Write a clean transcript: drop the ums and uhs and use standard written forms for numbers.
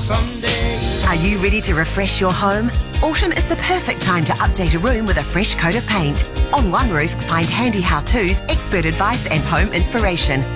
someday. Are you ready to refresh your home? Autumn is the perfect time to update a room with a fresh coat of paint. On One Roof, find handy how-tos, expert advice and home inspiration.